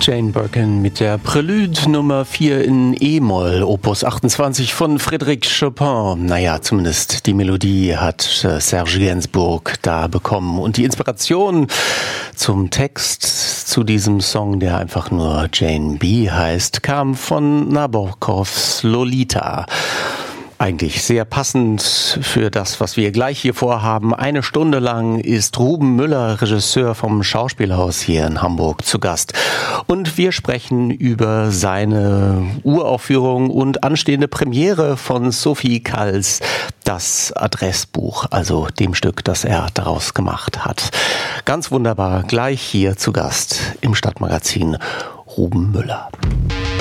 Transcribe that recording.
Jane Birkin mit der Prelude Nummer 4 in E-Moll, Opus 28 von Frédéric Chopin. Naja, zumindest die Melodie hat Serge Gainsbourg da bekommen. Und die Inspiration zum Text zu diesem Song, der einfach nur Jane B. heißt, kam von Nabokovs Lolita. Eigentlich sehr passend für das, was wir gleich hier vorhaben. 1 Stunde lang ist Ruben Müller, Regisseur vom Schauspielhaus hier in Hamburg, zu Gast. Und wir sprechen über seine Uraufführung und anstehende Premiere von Sophie Calls, das Adressbuch, also dem Stück, das er daraus gemacht hat. Ganz wunderbar, gleich hier zu Gast im Stadtmagazin Ruben Müller.